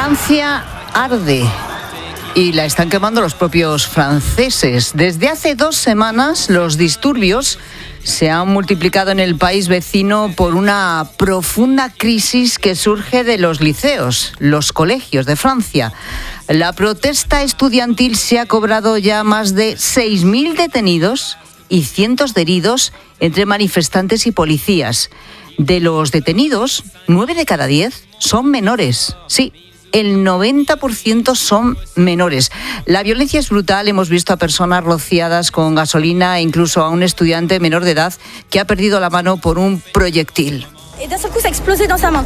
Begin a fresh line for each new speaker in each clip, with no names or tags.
Francia arde y la están quemando los propios franceses. Desde hace 2 semanas los disturbios se han multiplicado en el país vecino por una profunda crisis que surge de los liceos, los colegios de Francia. La protesta estudiantil se ha cobrado ya más de 6.000 detenidos y cientos de heridos entre manifestantes y policías. De los detenidos, 9 de cada 10 son menores. Sí, el 90% son menores. La violencia es brutal. Hemos visto a personas rociadas con gasolina e incluso a un estudiante menor de edad que ha perdido la mano por un proyectil.
Et d'un seul coup, ça a explosé dans sa main.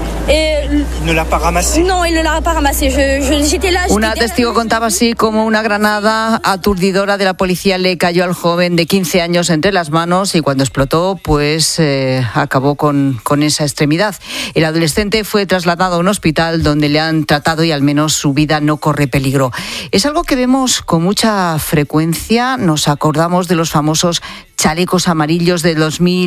Il ne l'a pas ramassé?
Non, il ne l'a pas ramassé. J'étais là.
Una testigo contaba así como una granada aturdidora de la policía le cayó al joven de 15 años entre las manos y cuando explotó, pues acabó con esa extremidad. El adolescente fue trasladado a un hospital donde le han tratado y al menos su vida no corre peligro. Es algo que vemos con mucha frecuencia. Nos acordamos de los famosos chalecos amarillos de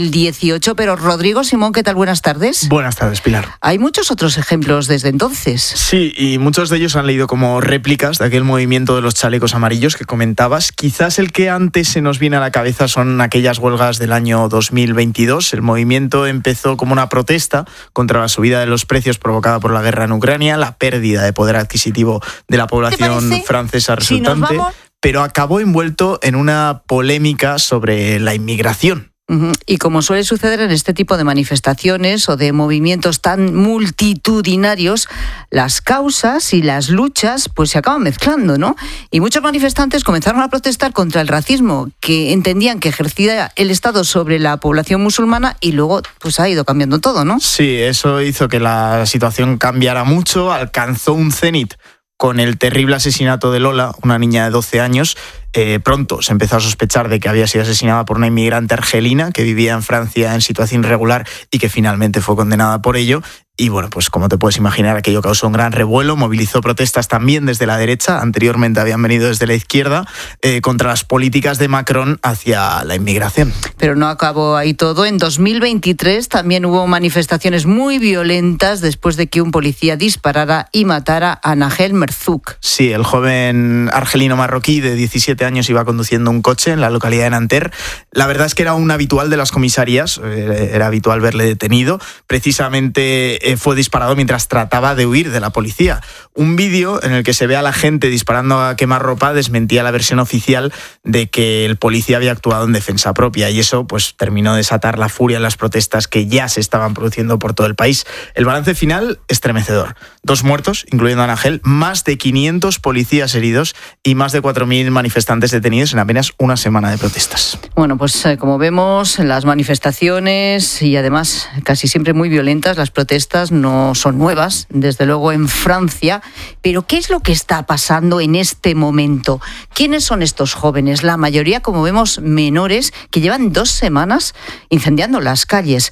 2018, pero Rodrigo Simón, ¿qué tal? Buenas tardes.
Buenas tardes, Pilar.
Hay muchos otros ejemplos desde entonces.
Sí, y muchos de ellos han leído como réplicas de aquel movimiento de los chalecos amarillos que comentabas. Quizás el que antes se nos viene a la cabeza son aquellas huelgas del año 2022. El movimiento empezó como una protesta contra la subida de los precios provocada por la guerra en Ucrania, la pérdida de poder adquisitivo de la población francesa resultante, pero acabó envuelto en una polémica sobre la inmigración.
Y como suele suceder en este tipo de manifestaciones o de movimientos tan multitudinarios, las causas y las luchas pues se acaban mezclando, ¿no? Y muchos manifestantes comenzaron a protestar contra el racismo que entendían que ejercía el Estado sobre la población musulmana y luego pues ha ido cambiando todo, ¿no?
Sí, eso hizo que la situación cambiara mucho, alcanzó un cenit con el terrible asesinato de Lola, una niña de 12 años. Pronto se empezó a sospechar de que había sido asesinada por una inmigrante argelina que vivía en Francia en situación irregular y que finalmente fue condenada por ello. Y bueno, pues como te puedes imaginar, aquello causó un gran revuelo, movilizó protestas también desde la derecha, anteriormente habían venido desde la izquierda, contra las políticas de Macron hacia la inmigración.
Pero no acabó ahí todo. En 2023 también hubo manifestaciones muy violentas después de que un policía disparara y matara a Nahel Merzouk.
Sí, el joven argelino marroquí de 17 años iba conduciendo un coche en la localidad de Nanterre. La verdad es que era un habitual de las comisarías, era habitual verle detenido. Precisamente fue disparado mientras trataba de huir de la policía. Un vídeo en el que se ve a la gente disparando a quemarropa desmentía la versión oficial de que el policía había actuado en defensa propia y eso pues terminó de desatar la furia en las protestas que ya se estaban produciendo por todo el país. El balance final, estremecedor. 2 muertos, incluyendo a Nahel, más de 500 policías heridos y más de 4.000 manifestantes detenidos en apenas una semana de protestas.
Bueno, pues como vemos, las manifestaciones y además casi siempre muy violentas, las protestas no son nuevas, desde luego en Francia, pero ¿qué es lo que está pasando en este momento? ¿Quiénes son estos jóvenes? La mayoría, como vemos, menores que llevan 2 semanas incendiando las calles.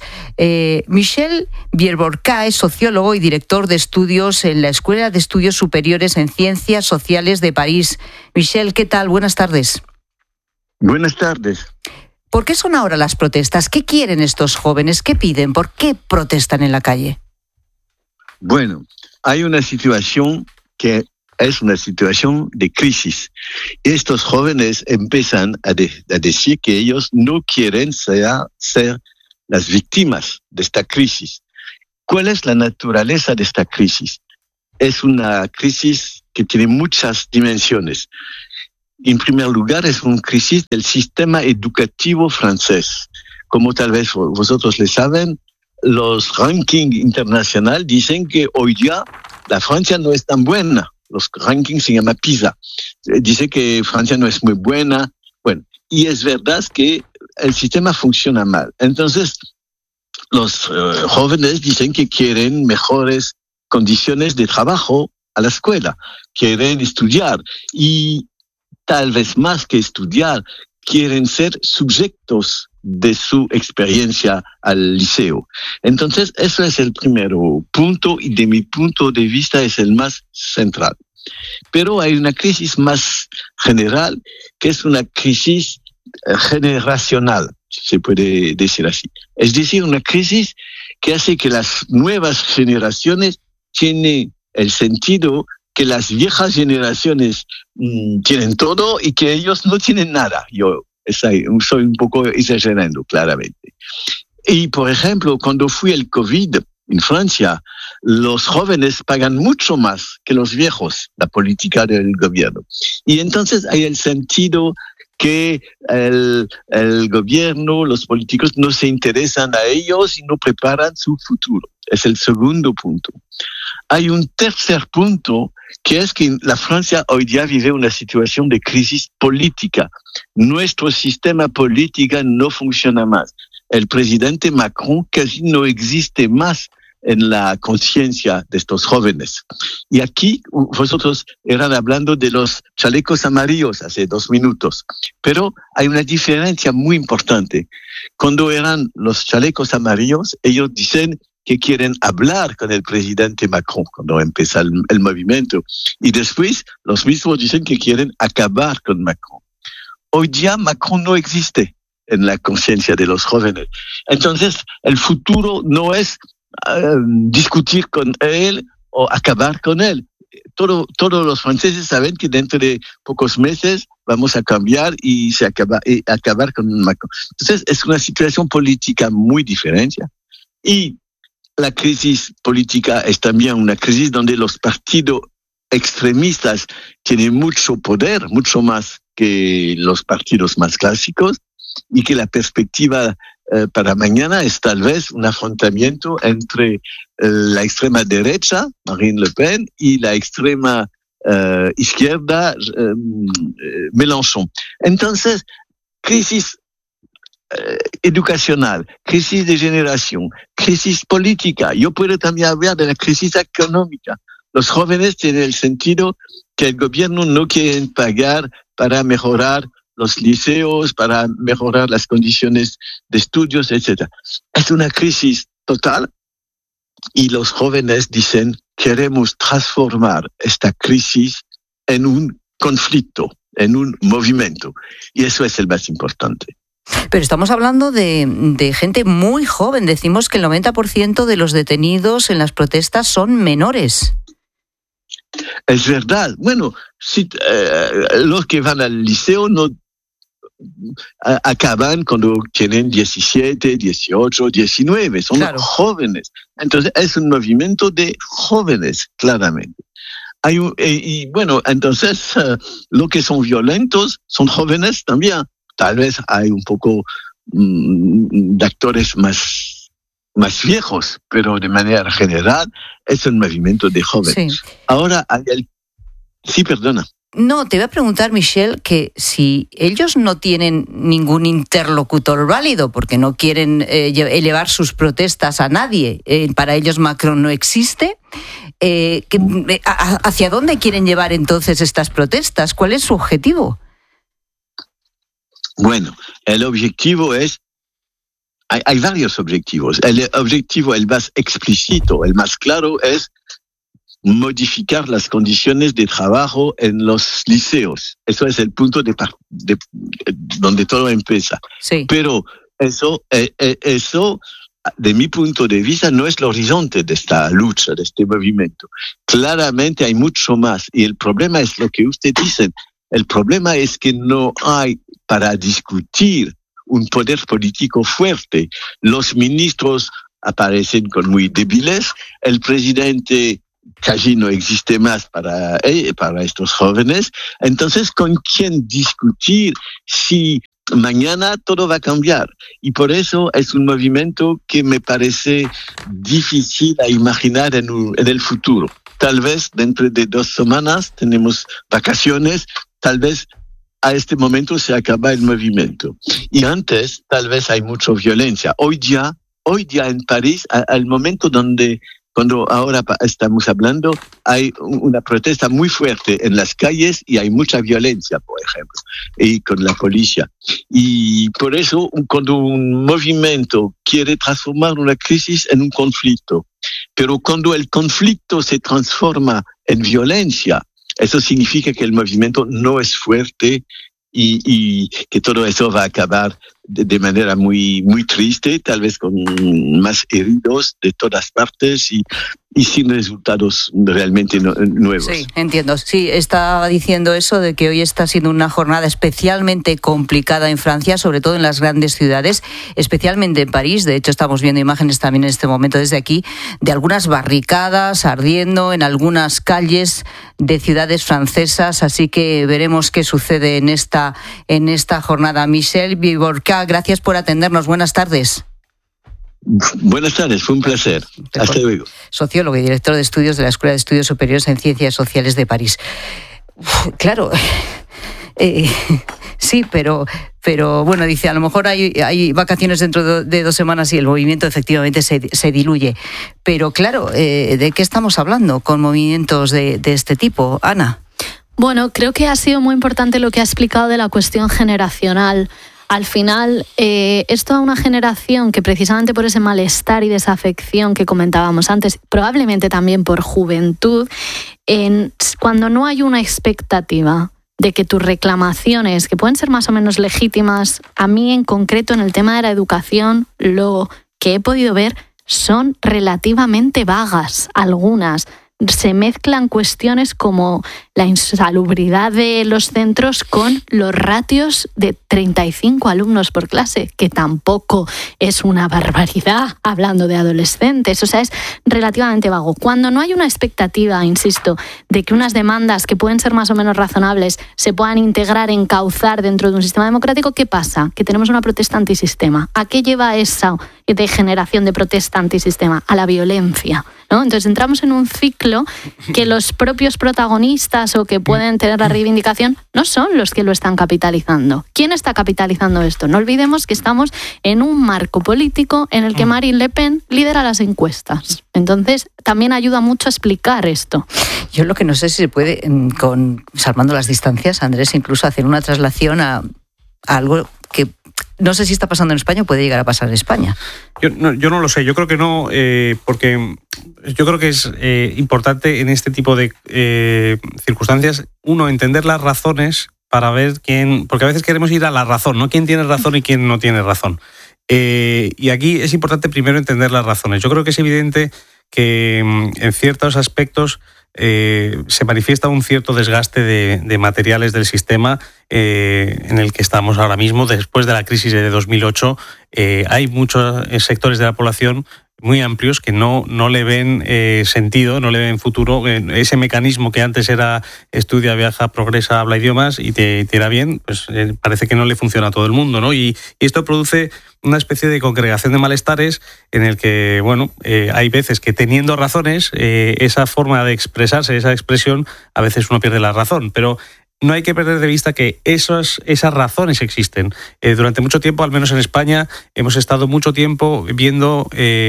Michel Bierborca es sociólogo y director de estudios en la Escuela de Estudios Superiores en Ciencias Sociales de París. Michel, ¿qué tal? Buenas tardes.
Buenas tardes.
¿Por qué son ahora las protestas? ¿Qué quieren estos jóvenes? ¿Qué piden? ¿Por qué protestan en la calle?
Bueno, hay una situación que es una situación de crisis. Estos jóvenes empiezan a decir que ellos no quieren ser las víctimas de esta crisis. ¿Cuál es la naturaleza de esta crisis? Es una crisis que tiene muchas dimensiones. En primer lugar, es una crisis del sistema educativo francés. Como tal vez vosotros le saben, los rankings internacionales dicen que hoy día la Francia no es tan buena. Los rankings se llaman PISA. Dice que Francia no es muy buena. Bueno, y es verdad que el sistema funciona mal. Entonces, los jóvenes dicen que quieren mejores condiciones de trabajo a la escuela, quieren estudiar y tal vez más que estudiar, quieren ser sujetos de su experiencia al liceo. Entonces, eso es el primer punto y de mi punto de vista es el más central. Pero hay una crisis más general, que es una crisis generacional, si se puede decir así. Es decir, una crisis que hace que las nuevas generaciones tienen el sentido que las viejas generaciones tienen todo y que ellos no tienen nada. Yo soy un poco exagerando, claramente. Y, por ejemplo, cuando fue el COVID en Francia, los jóvenes pagan mucho más que los viejos, la política del gobierno. Y entonces hay el sentido que el gobierno, los políticos no se interesan a ellos y no preparan su futuro. Es el segundo punto. Hay un tercer punto, que es que la Francia hoy día vive una situación de crisis política. Nuestro sistema político no funciona más. El presidente Macron casi no existe más en la conciencia de estos jóvenes. Y aquí vosotros eran hablando de los chalecos amarillos hace 2 minutos, pero hay una diferencia muy importante. Cuando eran los chalecos amarillos, ellos dicen que quieren hablar con el presidente Macron cuando empieza el movimiento, y después los mismos dicen que quieren acabar con Macron. Hoy día Macron no existe en la conciencia de los jóvenes. Entonces, el futuro no es discutir con él o acabar con él. Todos los franceses saben que dentro de pocos meses vamos a cambiar y acabar con Macron. Entonces, es una situación política muy diferente. Y la crisis política es también una crisis donde los partidos extremistas tienen mucho poder, mucho más que los partidos más clásicos, y que la perspectiva para mañana es tal vez un afrontamiento entre la extrema derecha, Marine Le Pen, y la extrema izquierda, Mélenchon. Entonces, crisis educacional, crisis de generación, crisis política. Yo puedo también hablar de la crisis económica. Los jóvenes tienen el sentido que el gobierno no quiere pagar para mejorar los liceos, para mejorar las condiciones de estudios, etc. Es una crisis total y los jóvenes dicen, queremos transformar esta crisis en un conflicto, en un movimiento. Y eso es el más importante.
Pero estamos hablando de gente muy joven. Decimos que el 90% de los detenidos en las protestas son menores.
Es verdad. Bueno, si, los que van al liceo no acaban cuando tienen 17, 18, 19. Son jóvenes. Entonces, es un movimiento de jóvenes, claramente. Y bueno, entonces, los que son violentos son jóvenes también. Tal vez hay un poco de actores más viejos, pero de manera general es un movimiento de jóvenes. Sí. Ahora hay Sí, perdona.
No, te voy a preguntar, Michel, que si ellos no tienen ningún interlocutor válido, porque no quieren elevar sus protestas a nadie, para ellos Macron no existe, ¿hacia dónde quieren llevar entonces estas protestas? ¿Cuál es su objetivo?
Bueno, el objetivo es, hay varios objetivos. El objetivo, el más explícito, el más claro, es modificar las condiciones de trabajo en los liceos. Eso es el punto de donde todo empieza.
Sí.
Pero eso, de mi punto de vista, no es el horizonte de esta lucha, de este movimiento. Claramente hay mucho más. Y el problema es lo que usted dice. El problema es que no hay para discutir un poder político fuerte. Los ministros aparecen con muy débiles. El presidente casi no existe más para estos jóvenes. Entonces, ¿con quién discutir si mañana todo va a cambiar? Y por eso es un movimiento que me parece difícil a imaginar en el futuro. Tal vez dentro de 2 semanas tenemos vacaciones, tal vez a este momento se acaba el movimiento. Y antes, tal vez hay mucha violencia. Hoy día en París, al momento cuando ahora estamos hablando, hay una protesta muy fuerte en las calles y hay mucha violencia, por ejemplo, y con la policía. Y por eso, cuando un movimiento quiere transformar una crisis en un conflicto, pero cuando el conflicto se transforma en violencia, eso significa que el movimiento no es fuerte y que todo eso va a acabar de manera muy, muy triste, tal vez con más heridos de todas partes y sin resultados realmente nuevos.
Sí, entiendo. Sí, estaba diciendo eso de que hoy está siendo una jornada especialmente complicada en Francia, sobre todo en las grandes ciudades, especialmente en París. De hecho, estamos viendo imágenes también en este momento desde aquí de algunas barricadas ardiendo en algunas calles de ciudades francesas. Así que veremos qué sucede en esta jornada. Michel Viborca, gracias por atendernos. Buenas tardes.
Buenas tardes, fue un placer. Hasta luego.
Sociólogo y director de estudios de la Escuela de Estudios Superiores en Ciencias Sociales de París. Claro, sí, pero bueno, dice, a lo mejor hay vacaciones dentro de 2 semanas y el movimiento efectivamente se diluye. Pero claro, ¿de qué estamos hablando con movimientos de este tipo, Ana?
Bueno, creo que ha sido muy importante lo que ha explicado de la cuestión generacional. Al final, es toda una generación que precisamente por ese malestar y desafección que comentábamos antes, probablemente también por juventud, cuando no hay una expectativa de que tus reclamaciones, que pueden ser más o menos legítimas, a mí en concreto en el tema de la educación, lo que he podido ver son relativamente vagas, algunas. Se mezclan cuestiones como la insalubridad de los centros con los ratios de 35 alumnos por clase, que tampoco es una barbaridad hablando de adolescentes. O sea, es relativamente vago. Cuando no hay una expectativa, insisto, de que unas demandas que pueden ser más o menos razonables se puedan integrar, encauzar dentro de un sistema democrático, ¿qué pasa? Que tenemos una protesta antisistema. ¿A qué lleva esa degeneración de protesta antisistema? A la violencia, ¿no? Entonces entramos en un ciclo que los propios protagonistas o que pueden tener la reivindicación no son los que lo están capitalizando. ¿Quién está capitalizando esto? No olvidemos que estamos en un marco político en el que Marine Le Pen lidera las encuestas. Entonces también ayuda mucho a explicar esto.
Yo lo que no sé si se puede, salvando las distancias, Andrés, incluso hacer una traslación a algo que no sé si está pasando en España o puede llegar a pasar en España.
Yo no lo sé, yo creo que no, porque yo creo que es importante en este tipo de circunstancias, uno, entender las razones para ver quién, porque a veces queremos ir a la razón, ¿no? ¿Quién tiene razón y quién no tiene razón? Y aquí es importante primero entender las razones. Yo creo que es evidente que en ciertos aspectos se manifiesta un cierto desgaste de materiales del sistema en el que estamos ahora mismo. Después de la crisis de 2008 hay muchos sectores de la población muy amplios que no le ven sentido, no le ven futuro. Ese mecanismo que antes era estudia, viaja, progresa, habla idiomas y te irá bien, pues parece que no le funciona a todo el mundo, ¿no? Y esto produce una especie de congregación de malestares en el que, bueno, hay veces que teniendo razones, esa forma de expresarse, esa expresión, a veces uno pierde la razón, pero no hay que perder de vista que esas razones existen. Durante mucho tiempo, al menos en España, hemos estado mucho tiempo viendo...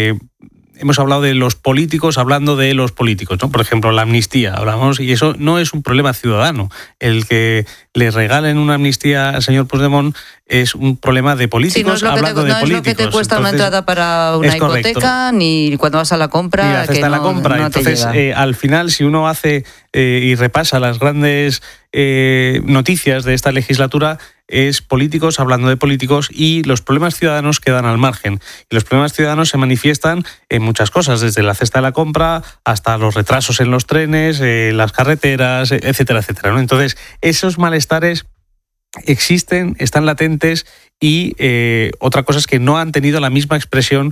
hemos hablado de los políticos hablando de los políticos, ¿no? Por ejemplo, la amnistía, hablamos, y eso no es un problema ciudadano. El que le regalen una amnistía al señor Puigdemont es un problema de políticos,
sí,
hablando de políticos.
No es lo que te cuesta una entrada para una hipoteca, ni cuando vas a la compra.
Ni la cesta de la compra.
No
entonces, al final, si uno hace y repasa las grandes noticias de esta legislatura, es políticos hablando de políticos y los problemas ciudadanos quedan al margen. Y los problemas ciudadanos se manifiestan en muchas cosas, desde la cesta de la compra hasta los retrasos en los trenes, las carreteras, etcétera, etcétera, ¿no? Entonces, esos malestares existen, están latentes y otra cosa es que no han tenido la misma expresión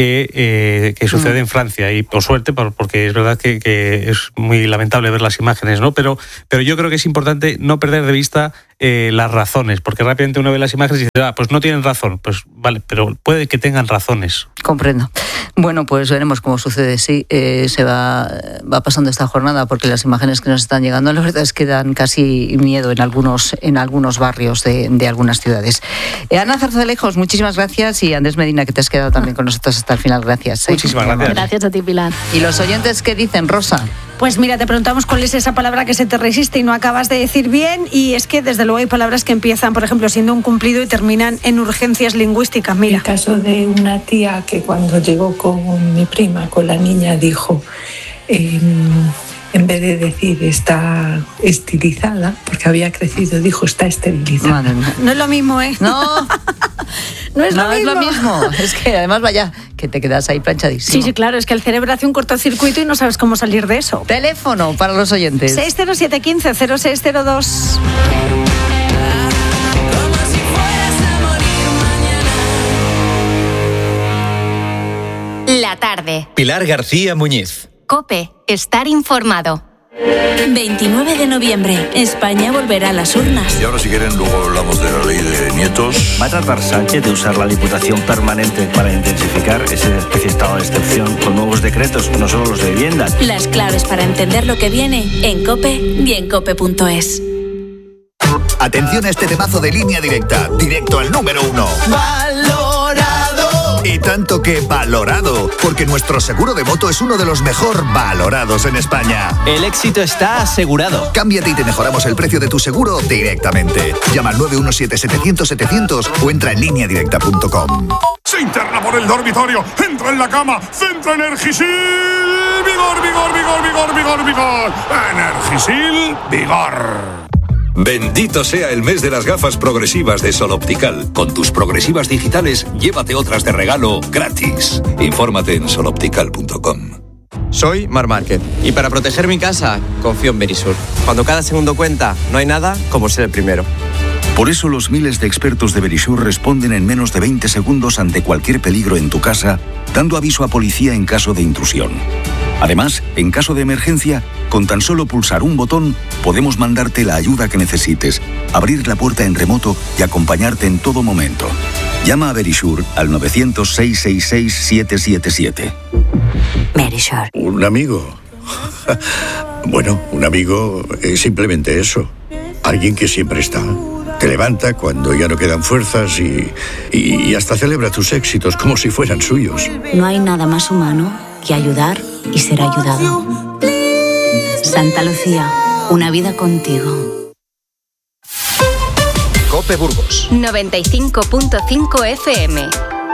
que sucede en Francia, y por suerte, porque es verdad que es muy lamentable ver las imágenes, ¿no? Pero yo creo que es importante no perder de vista las razones, porque rápidamente uno ve las imágenes y dice, pues no tienen razón, pues vale, pero puede que tengan razones.
Comprendo. Bueno, pues veremos cómo sucede, sí, se va pasando esta jornada, porque las imágenes que nos están llegando, la verdad es que dan casi miedo en algunos barrios de algunas ciudades. Ana Zarzalejos, muchísimas gracias, y Andrés Medina, que te has quedado también con nosotros hasta el final, gracias.
Muchísimas gracias.
Gracias a ti, Pilar.
¿Y los oyentes qué dicen, Rosa?
Pues mira, te preguntamos cuál es esa palabra que se te resiste y no acabas de decir bien, y es que desde luego hay palabras que empiezan, por ejemplo, siendo un cumplido y terminan en urgencias lingüísticas. Mira.
El caso de una tía que cuando llegó con mi prima, con la niña, dijo, en vez de decir está estilizada, porque había crecido, dijo está esterilizada.
No es lo mismo, ¿eh?
No.
No es
No
lo mismo.
es lo mismo. Es que además, vaya, que te quedas ahí planchadísimo.
Sí, claro, es que el cerebro hace un cortocircuito y no sabes cómo salir de eso.
Teléfono para los oyentes.
60715-0602.
La tarde.
Pilar García Muñiz.
COPE. Estar informado.
29 de noviembre. España volverá a las urnas.
Y ahora, si quieren, luego hablamos de la ley de nietos.
¿Va a tratar Sánchez de usar la Diputación permanente para intensificar ese estado de excepción con nuevos decretos, no solo los de vivienda?
Las claves para entender lo que viene en COPE y en cope.es.
Atención a este temazo de Línea Directa, directo al número 1. ¡Valorado! Y tanto que valorado, porque nuestro seguro de moto es uno de los mejor valorados en España.
El éxito está asegurado.
Cámbiate y te mejoramos el precio de tu seguro directamente. Llama al 917-700-700 o entra en lineadirecta.com.
Se interna por el dormitorio, entra en la cama, centra Energisil. Vigor, vigor, vigor, vigor, vigor, vigor. Energisil, vigor.
Bendito sea el mes de las gafas progresivas de Sol Optical. Con tus progresivas digitales, llévate otras de regalo gratis. Infórmate en soloptical.com.
Soy Mar Márquez y para proteger mi casa confío en Verisur. Cuando cada segundo cuenta, no hay nada como ser el primero.
Por eso los miles de expertos de Verisur responden en menos de 20 segundos ante cualquier peligro en tu casa, dando aviso a policía en caso de intrusión. Además, en caso de emergencia, con tan solo pulsar un botón, podemos mandarte la ayuda que necesites, abrir la puerta en remoto y acompañarte en todo momento. Llama a Verisur al 900-666-777.
Verisur.
¿Un amigo? Bueno, un amigo es simplemente eso. Alguien que siempre está. Te levanta cuando ya no quedan fuerzas y hasta celebra tus éxitos como si fueran suyos.
No hay nada más humano que ayudar y ser ayudado. Santa Lucía, una vida contigo.
COPE Burgos
95.5 FM.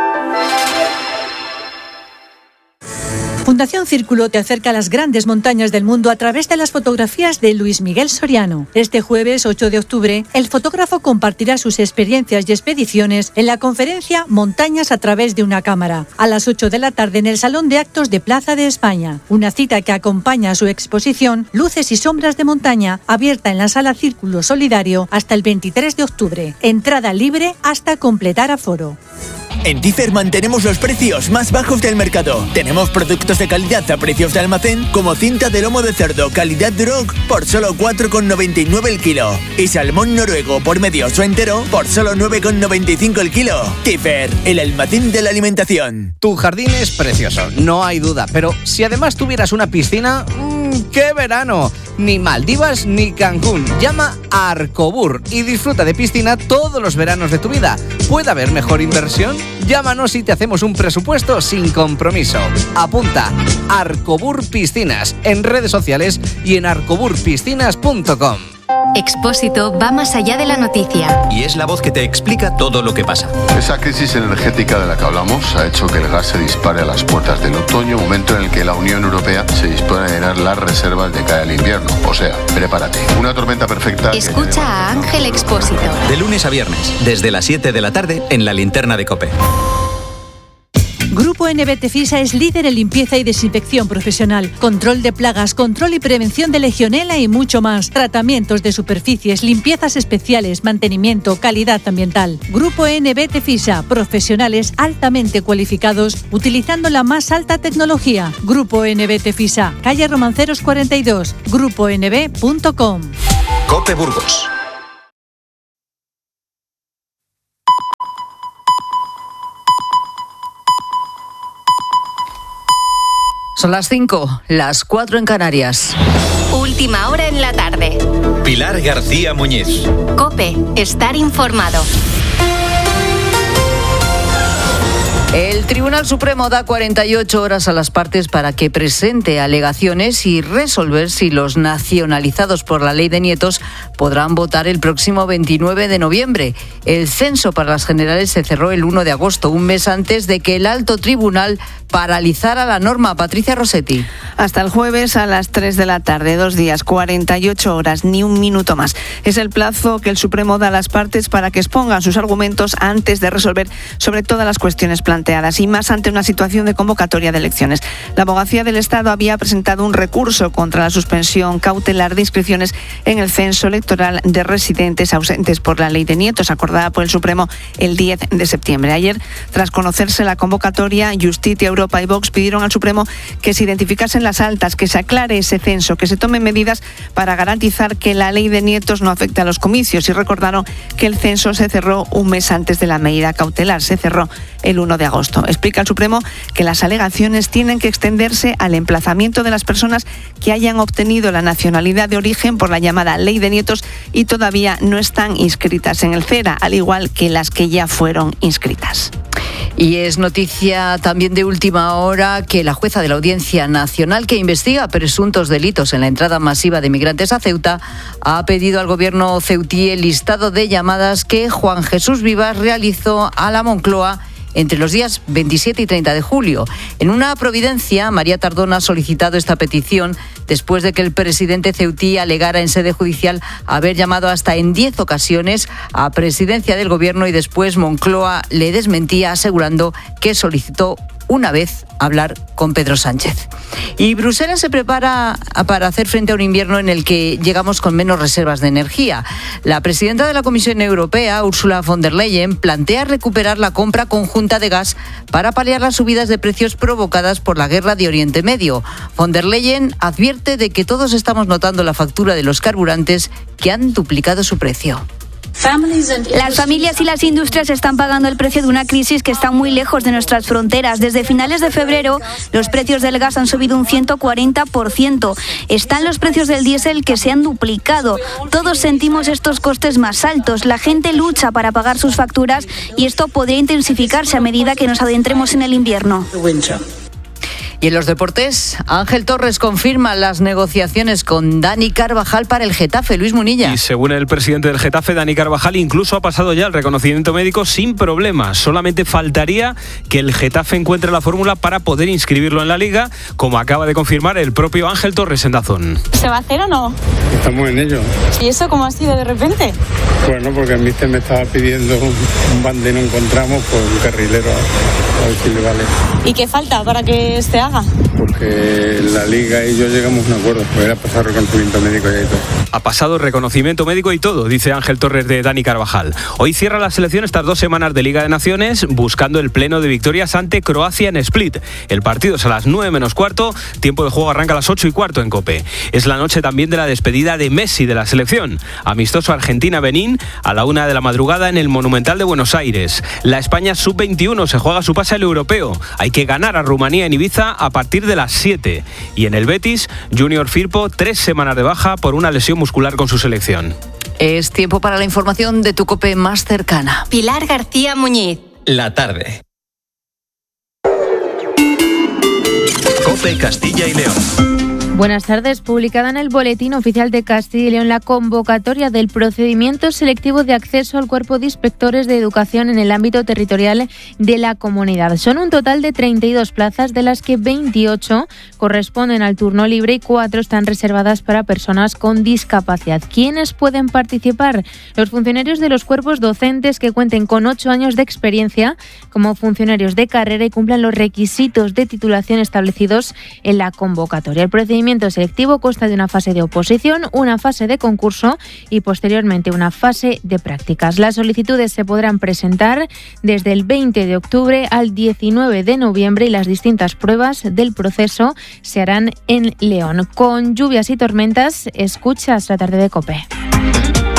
Fundación Círculo te acerca a las grandes montañas del mundo a través de las fotografías de Luis Miguel Soriano. Este jueves 8 de octubre, el fotógrafo compartirá sus experiencias y expediciones en la conferencia Montañas a través de una cámara, a las 8 de la tarde en el Salón de Actos de Plaza de España. Una cita que acompaña a su exposición Luces y Sombras de Montaña, abierta en la Sala Círculo Solidario hasta el 23 de octubre. Entrada libre hasta completar aforo.
En Tifer mantenemos los precios más bajos del mercado. Tenemos productos de calidad a precios de almacén, como cinta de lomo de cerdo calidad Duroc por solo 4,99 el kilo. Y salmón noruego por medioso entero por solo 9,95 el kilo. Tifer, el almacén de la alimentación.
Tu jardín es precioso, no hay duda. Pero si además tuvieras una piscina... ¡Qué verano! Ni Maldivas ni Cancún. Llama a Arcobur y disfruta de piscina todos los veranos de tu vida. ¿Puede haber mejor inversión? Llámanos y te hacemos un presupuesto sin compromiso. Apunta Arcobur Piscinas en redes sociales y en arcoburpiscinas.com.
Expósito va más allá de la noticia.
Y es la voz que te explica todo lo que pasa.
Esa crisis energética de la que hablamos ha hecho que el gas se dispare a las puertas del otoño, momento en el que la Unión Europea se dispone a llenar las reservas de cara al invierno. O sea, prepárate. Una tormenta perfecta.
Escucha a Ángel Expósito.
De lunes a viernes, desde las 7 de la tarde, en la linterna de COPE.
Grupo NB Tefisa es líder en limpieza y desinfección profesional, control de plagas, control y prevención de legionela y mucho más. Tratamientos de superficies, limpiezas especiales, mantenimiento, calidad ambiental. Grupo NB Tefisa, profesionales altamente cualificados utilizando la más alta tecnología. Grupo NB Tefisa, calle Romanceros 42, gruponb.com.
COPE Burgos.
Son las 5, las 4 en Canarias.
Última hora en la tarde.
Pilar García Muñiz.
COPE, estar informado.
El Tribunal Supremo da 48 horas a las partes para que presente alegaciones y resolver si los nacionalizados por la ley de nietos podrán votar el próximo 29 de noviembre. El censo para las generales se cerró el 1 de agosto, un mes antes de que el alto tribunal paralizara la norma. Patricia Rossetti.
Hasta el jueves a las 3 de la tarde, 2 días, 48 horas, ni un minuto más. Es el plazo que el Supremo da a las partes para que expongan sus argumentos antes de resolver sobre todas las cuestiones planteadas y más ante una situación de convocatoria de elecciones. La Abogacía del Estado había presentado un recurso contra la suspensión cautelar de inscripciones en el censo electoral de residentes ausentes por la ley de nietos, acordada por el Supremo el 10 de septiembre. Ayer, tras conocerse la convocatoria, Justicia, Europa y Vox pidieron al Supremo que se identificasen las altas, que se aclare ese censo, que se tomen medidas para garantizar que la ley de nietos no afecte a los comicios, y recordaron que el censo se cerró un mes antes de la medida cautelar, se cerró el 1 de agosto. Explica el Supremo que las alegaciones tienen que extenderse al emplazamiento de las personas que hayan obtenido la nacionalidad de origen por la llamada ley de nietos y todavía no están inscritas en el CERA, al igual que las que ya fueron inscritas.
Y es noticia también de última hora que la jueza de la Audiencia Nacional, que investiga presuntos delitos en la entrada masiva de migrantes a Ceuta, ha pedido al gobierno ceutí el listado de llamadas que Juan Jesús Vivas realizó a la Moncloa entre los días 27 y 30 de julio. En una providencia, María Tardón ha solicitado esta petición después de que el presidente ceutí alegara en sede judicial haber llamado hasta en 10 ocasiones a presidencia del gobierno, y después Moncloa le desmentía asegurando que solicitó una vez hablar con Pedro Sánchez. Y Bruselas se prepara para hacer frente a un invierno en el que llegamos con menos reservas de energía. La presidenta de la Comisión Europea, Ursula von der Leyen, plantea recuperar la compra conjunta de gas para paliar las subidas de precios provocadas por la guerra de Oriente Medio. Von der Leyen advierte de que todos estamos notando la factura de los carburantes, que han duplicado su precio.
Las familias y las industrias están pagando el precio de una crisis que está muy lejos de nuestras fronteras. Desde finales de febrero, los precios del gas han subido un 140%. Están los precios del diésel, que se han duplicado. Todos sentimos estos costes más altos. La gente lucha para pagar sus facturas y esto podría intensificarse a medida que nos adentremos en el invierno.
Y en los deportes, Ángel Torres confirma las negociaciones con Dani Carvajal para el Getafe. Luis Munilla.
Y según el presidente del Getafe, Dani Carvajal, incluso ha pasado ya el reconocimiento médico sin problemas. Solamente faltaría que el Getafe encuentre la fórmula para poder inscribirlo en la Liga, como acaba de confirmar el propio Ángel Torres en DAZN.
¿Se va a hacer o no?
Estamos en ello.
¿Y eso cómo ha sido de repente?
Bueno, porque el míster me estaba pidiendo un bande y no encontramos, pues un carrilero, a ver si le vale.
¿Y qué falta para que se haga?
Porque la Liga y yo llegamos a un acuerdo, pues era pasar reconocimiento médico y todo.
Ha pasado reconocimiento médico y todo, dice Ángel Torres de Dani Carvajal. Hoy cierra la selección estas 2 semanas de Liga de Naciones, buscando el pleno de victorias ante Croacia en Split. El partido es a las 9 menos cuarto, tiempo de juego arranca a las 8 y cuarto en COPE. Es la noche también de la despedida de Messi de la selección. Amistoso Argentina-Benín a la 1 de la madrugada en el Monumental de Buenos Aires. La España Sub-21 se juega su pase al europeo. Hay que ganar a Rumanía en Ibiza a partir de las 7. Y en el Betis, Junior Firpo, 3 semanas de baja por una lesión muscular con su selección.
Es tiempo para la información de tu COPE más cercana.
Pilar García Muñiz.
La tarde. COPE Castilla y León.
Buenas tardes. Publicada en el Boletín Oficial de Castilla y León la convocatoria del procedimiento selectivo de acceso al Cuerpo de Inspectores de Educación en el ámbito territorial de la comunidad. Son un total de 32 plazas, de las que 28 corresponden al turno libre y 4 están reservadas para personas con discapacidad. ¿Quiénes pueden participar? Los funcionarios de los cuerpos docentes que cuenten con 8 años de experiencia como funcionarios de carrera y cumplan los requisitos de titulación establecidos en la convocatoria. El procedimiento selectivo consta de una fase de oposición, una fase de concurso y posteriormente una fase de prácticas. Las solicitudes se podrán presentar desde el 20 de octubre al 19 de noviembre y las distintas pruebas del proceso se harán en León. Con lluvias y tormentas, escuchas la tarde de COPE.